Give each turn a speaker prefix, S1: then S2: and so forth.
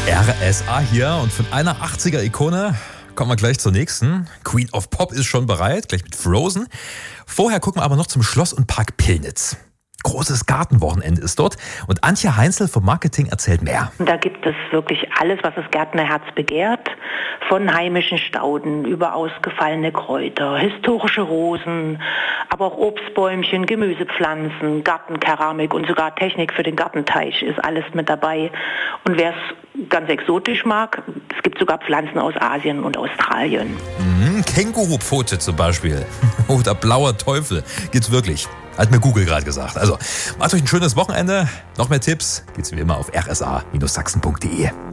S1: RSA hier und von einer 80er-Ikone kommen wir gleich zur nächsten. Queen of Pop ist schon bereit, gleich mit Frozen. Vorher gucken wir aber noch zum Schloss und Park Pillnitz. Großes Gartenwochenende ist dort und Antje Heinzel vom Marketing erzählt mehr.
S2: Da gibt es wirklich alles, was das Gärtnerherz begehrt. Von heimischen Stauden über ausgefallene Kräuter, historische Rosen, aber auch Obstbäumchen, Gemüsepflanzen, Gartenkeramik und sogar Technik für den Gartenteich ist alles mit dabei. Und wer es ganz exotisch mag, es gibt sogar Pflanzen aus Asien und Australien.
S1: Kängurupfote zum Beispiel oder blauer Teufel gibt's wirklich. Hat mir Google gerade gesagt. Also, macht euch ein schönes Wochenende. Noch mehr Tipps gibt's wie immer auf rsa-sachsen.de.